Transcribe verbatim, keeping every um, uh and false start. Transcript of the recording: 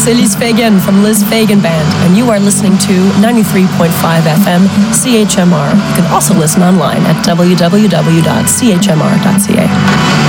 c'est Liz Fagan from Liz Fagan Band, and you are listening to ninety-three point five F M C H M R. You can also listen online at w w w dot c h m r dot c a.